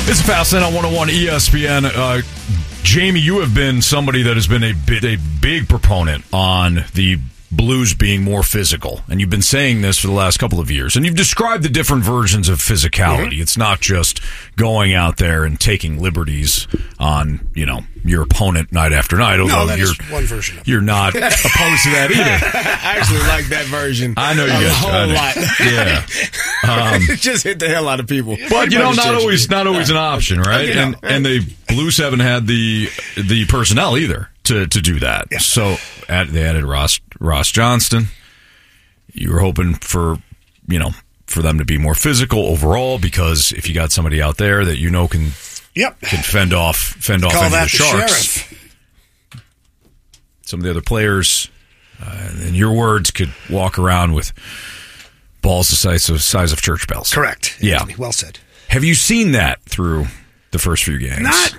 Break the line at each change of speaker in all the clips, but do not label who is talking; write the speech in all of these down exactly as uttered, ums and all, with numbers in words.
It's Fastlane on one oh one E S P N. Uh, Jamie, you have been somebody that has been a big, a big proponent on the Blues being more physical, and you've been saying this for the last couple of years, and you've described the different versions of physicality. Mm-hmm. It's not just going out there and taking liberties on, you know, your opponent night after night. Although
no, that
you're,
is one version of it.
You're not opposed to that either.
I actually like that version.
I know you
a
guys.
whole lot.
Yeah, um,
it just hit the hell out of people.
But you know, not always, not always an option, right?
You know,
and and the Blues haven't had the the personnel either to to do that.
Yeah.
So at, they added Ross Ross Johnston. You were hoping for, you know, for them to be more physical overall, because if you got somebody out there that you know can
yep.
can fend off fend off
Call
any
that
of the
the
Sharks.
sheriff.
Some of the other players, uh, in your words, could walk around with balls the size of size of church bells.
Correct.
Yeah.
Anthony, well said.
Have you seen that through the first few games?
Not,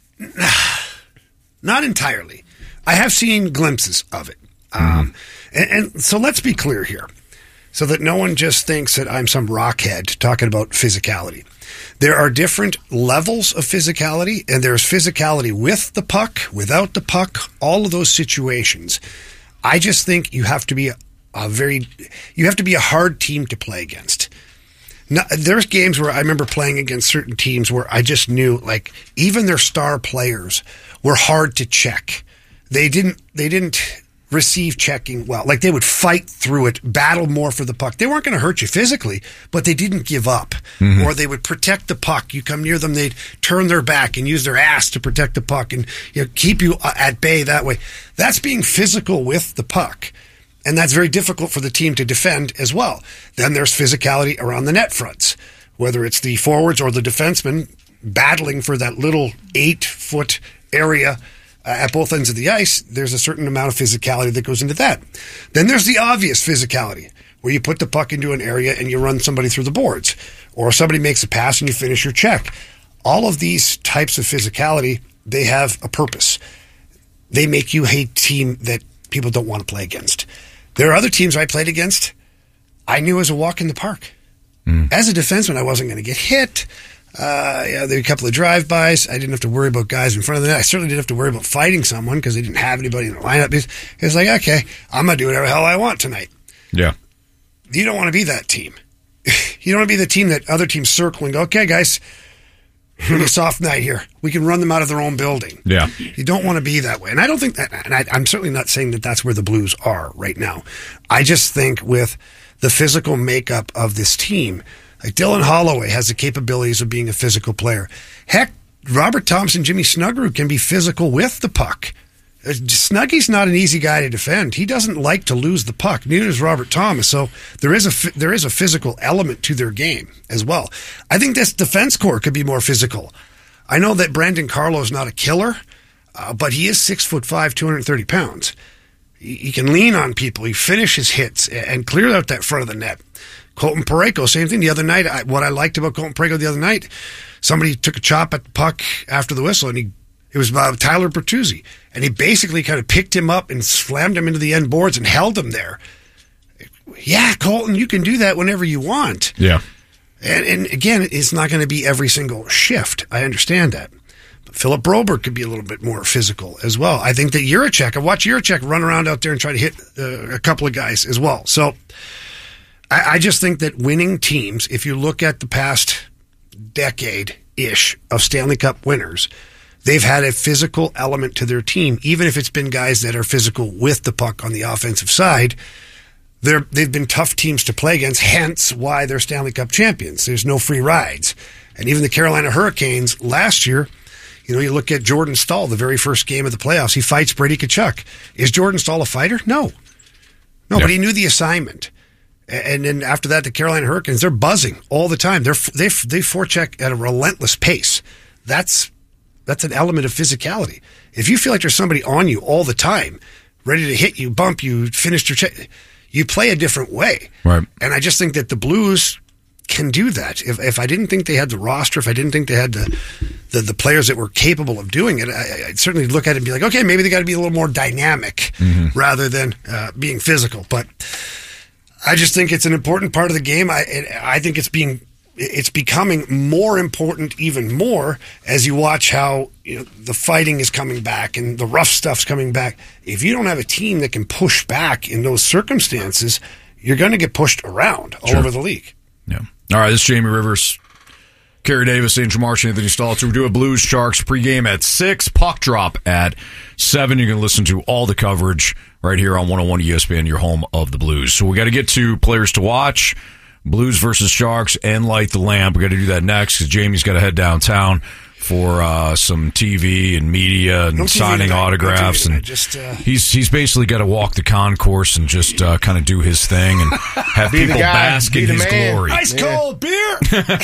not entirely. I have seen glimpses of it. Mm-hmm. Um, and, and so let's be clear here, so that no one just thinks that I'm some rockhead talking about physicality. There are different levels of physicality, and there's physicality with the puck, without the puck, all of those situations. I just think you have to be a, a very, you have to be a hard team to play against. Now, there's games where I remember playing against certain teams where I just knew, like, even their star players were hard to check. They didn't, they didn't receive checking well. Like, they would fight through it, battle more for the puck. They weren't going to hurt you physically, but they didn't give up. Mm-hmm. Or they would protect the puck. You come near them, they'd turn their back and use their ass to protect the puck and, you know, keep you at bay that way. That's being physical with the puck. And that's very difficult for the team to defend as well. Then there's physicality around the net fronts, whether it's the forwards or the defensemen battling for that little eight-foot area uh, at both ends of the ice. There's a certain amount of physicality that goes into that. Then there's the obvious physicality, where you put the puck into an area and you run somebody through the boards, or somebody makes a pass and you finish your check. All of these types of physicality, they have a purpose. They make you a team that people don't want to play against. There are other teams I played against I knew as a walk in the park. Mm. As a defenseman, I wasn't going to get hit. Uh, yeah, there were a couple of drive-bys. I didn't have to worry about guys in front of the net. I certainly didn't have to worry about fighting someone because they didn't have anybody in the lineup. It was like, okay, I'm going to do whatever the hell I want tonight.
Yeah.
You don't want to be that team. You don't want to be the team that other teams circle and go, okay, guys, a soft night here. We can run them out of their own building.
Yeah.
You don't want to be that way. And I don't think that, and I, I'm certainly not saying that that's where the Blues are right now. I just think with the physical makeup of this team, like Dylan Holloway has the capabilities of being a physical player. Heck, Robert Thompson, Jimmy Snuggerud can be physical with the puck. Snuggy's not an easy guy to defend. He doesn't like to lose the puck. Neither does Robert Thomas. So there is a there is a physical element to their game as well. I think this defense core could be more physical. I know that Brandon Carlo's not a killer, uh, but he is six foot five, two hundred thirty pounds. He, he can lean on people. He finishes hits and clear out that front of the net. Colton Parayko, same thing. The other night, I, what I liked about Colton Parayko the other night, somebody took a chop at the puck after the whistle, and he it was uh, Tyler Bertuzzi, and he basically kind of picked him up and slammed him into the end boards and held him there. Yeah, Colton, you can do that whenever you want.
Yeah.
And, and again, it's not going to be every single shift. I understand that. But Philip Broberg could be a little bit more physical as well. I think that Jiricek, I watch Jiricek run around out there and try to hit uh, a couple of guys as well. So I, I just think that winning teams, if you look at the past decade-ish of Stanley Cup winners, they've had a physical element to their team, even if it's been guys that are physical with the puck on the offensive side. They're, they've been tough teams to play against, hence why they're Stanley Cup champions. There's no free rides. And even the Carolina Hurricanes last year, you know, you look at Jordan Staal, the very first game of the playoffs, he fights Brady Tkachuk. Is Jordan Staal a fighter? No. No, yeah. But he knew the assignment. And then after that, the Carolina Hurricanes, they're buzzing all the time. They're, they they forecheck at a relentless pace. That's That's an element of physicality. If you feel like there's somebody on you all the time, ready to hit you, bump you, finish your check, you play a different way. Right. And I just think that the Blues can do that. If if I didn't think they had the roster, if I didn't think they had the the, the players that were capable of doing it, I, I'd certainly look at it and be like, okay, maybe they got to be a little more dynamic mm-hmm. rather than uh, being physical. But I just think it's an important part of the game. I I think it's being it's becoming more important even more as you watch how you know, the fighting is coming back and the rough stuff's coming back. If you don't have a team that can push back in those circumstances, you're going to get pushed around all
Sure.
over the league.
Yeah. All right, this is Jamie Rivers, Kerry Davis, Angel Marsh, Anthony Stalter. We do a Blues Sharks pregame at six, puck drop at seven. You can listen to all the coverage right here on one oh one E S P N, your home of the Blues. So we got to get to players to watch, Blues versus Sharks, and light the lamp. We got to do that next because Jamie's got to head downtown for uh, some T V and media and
No T V
signing
tonight.
autographs.
No T V
and
just, uh...
he's he's basically got to walk the concourse and just uh, kind of do his thing and have
Be the
people
guy.
bask
Be
in
the
his
man.
glory.
Ice cold beer.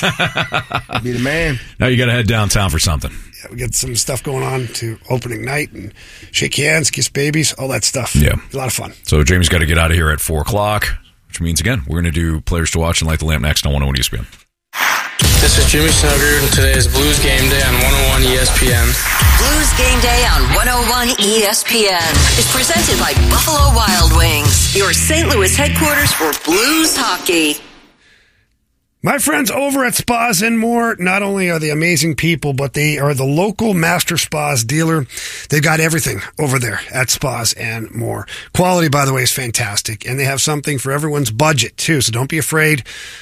Be the man.
Now you got to head downtown for something.
Yeah, we got some stuff going on to opening night and shake hands, kiss babies, all that stuff.
Yeah.
A lot of fun.
So Jamie's got to get out of here at four o'clock, which means, again, we're going to do players to watch and light the lamp next on one oh one E S P N.
This is Jimmy Snugger, and today is Blues Game Day on one oh one E S P N.
Blues Game Day on one oh one E S P N is presented by Buffalo Wild Wings, your Saint Louis headquarters for Blues hockey.
My friends over at Spas and More, not only are they amazing people, but they are the local master spas dealer. They've got everything over there at Spas and More. Quality, by the way, is fantastic, and they have something for everyone's budget, too, so don't be afraid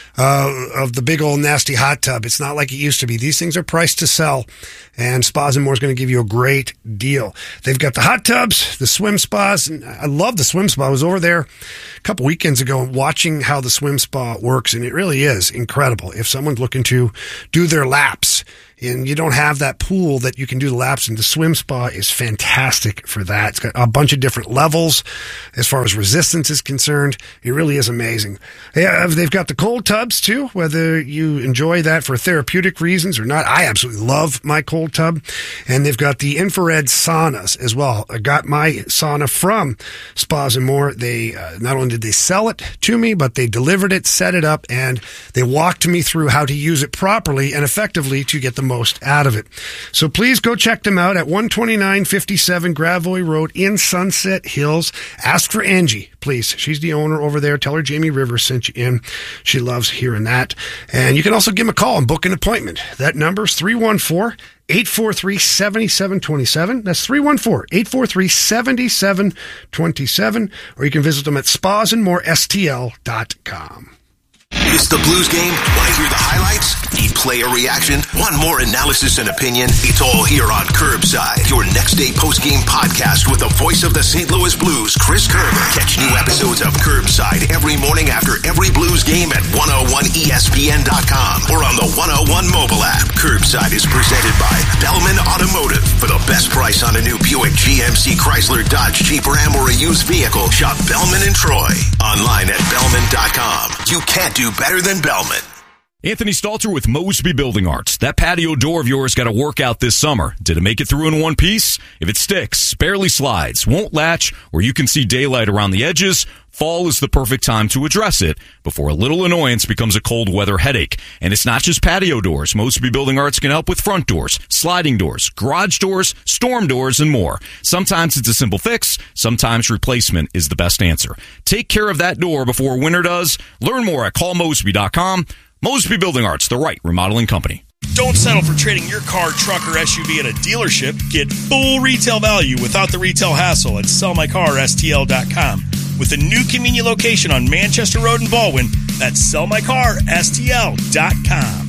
uh, of the big old nasty hot tub. It's not like it used to be. These things are priced to sell, and Spas and More is going to give you a great deal. They've got the hot tubs, the swim spas, and I love the swim spa. I was over there a couple weekends ago watching how the swim spa works, and it really is incredible. If someone's looking to do their laps and you don't have that pool that you can do the laps in, the swim spa is fantastic for that. It's got a bunch of different levels as far as resistance is concerned. It really is amazing. Yeah, they've got the cold tubs too, whether you enjoy that for therapeutic reasons or not. I absolutely love my cold tub. And they've got the infrared saunas as well. I got my sauna from Spas and More. They uh, not only did they sell it to me, but they delivered it, set it up, and they walked me through how to use it properly and effectively to get the most out of it. So please go check them out at one twenty-nine fifty-seven Gravois Road in Sunset Hills. Ask for Angie, please. She's the owner over there. Tell her Jamie Rivers sent you in. She loves hearing that. And you can also give them a call and book an appointment. That number is three one four, eight four three, seven seven two seven. That's three one four, eight four three, seven seven two seven. Or you can visit them at spas and more S T L dot com.
It's the Blues game. Want to hear the highlights? Need player reaction? Want more analysis and opinion? It's all here on Curbside, your next day post-game podcast with the voice of the Saint Louis Blues, Chris Kerber. Catch new episodes of Curbside every morning after every Blues game at one oh one E S P N dot com or on the one oh one mobile app. Curbside is presented by Bellman Automotive. For the best price on a new Buick, G M C, Chrysler, Dodge, Jeep, Ram, or a used vehicle, shop Bellman and Troy. Online at Bellman dot com. You can't do better than Bellman.
Anthony Stalter with Mosby Building Arts. That patio door of yours got to work out this summer. Did it make it through in one piece? If it sticks, barely slides, won't latch, or you can see daylight around the edges, fall is the perfect time to address it before a little annoyance becomes a cold weather headache. And it's not just patio doors. Mosby Building Arts can help with front doors, sliding doors, garage doors, storm doors, and more. Sometimes it's a simple fix. Sometimes replacement is the best answer. Take care of that door before winter does. Learn more at call mosby dot com. Mosby Building Arts, the right remodeling company.
Don't settle for trading your car, truck, or S U V at a dealership. Get full retail value without the retail hassle at sell my car S T L dot com. With a new convenient location on Manchester Road in Baldwin, that's sell my car S T L dot com.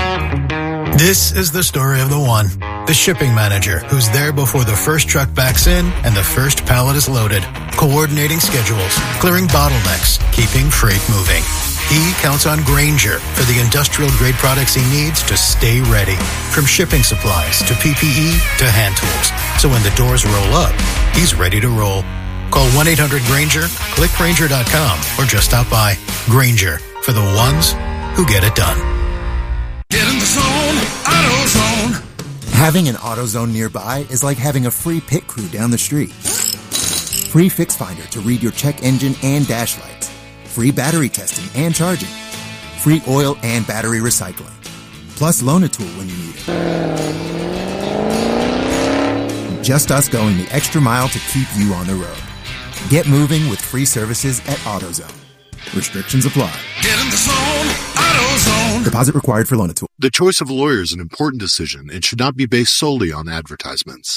This is the story of the one, the shipping manager, who's there before the first truck backs in and the first pallet is loaded, coordinating schedules, clearing bottlenecks, keeping freight moving. He counts on Grainger for the industrial-grade products he needs to stay ready, from shipping supplies to P P E to hand tools. So when the doors roll up, he's ready to roll. Call one eight hundred Grainger, click Grainger dot com, or just stop by. Grainger, for the ones who get it done.
Get in the zone, AutoZone. Having an AutoZone nearby is like having a free pit crew down the street. Free Fix Finder to read your check engine and dash lights. Free battery testing and charging. Free oil and battery recycling. Plus loan a tool when you need it. Just us going the extra mile to keep you on the road. Get moving with free services at AutoZone. Restrictions apply.
Get in in the zone. AutoZone.
Deposit required for loan tool.
The choice of a lawyer is an important decision and should not be based solely on advertisements.